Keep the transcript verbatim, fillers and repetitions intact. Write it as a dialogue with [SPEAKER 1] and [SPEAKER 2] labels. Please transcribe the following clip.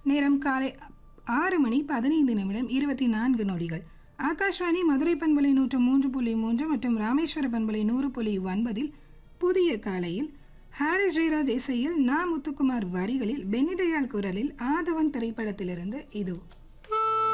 [SPEAKER 1] நேரம் காலை ஆறு மணி பதினைந்து நிமிடம் இருபத்தி நான்கு நொடிகள். ஆகாஷ்வாணி மதுரை பண்பலை நூற்று மூன்று புள்ளி மூன்று மற்றும் ராமேஸ்வர பண்பலை நூறு புள்ளி ஒன்பதில் புதிய காலையில் ஹாரிஸ் ஜெயராஜ் இசையில் நா முத்துக்குமார் வரிகளில் பென்னிடயால் குரலில் ஆதவன் திரைப்படத்திலிருந்து இது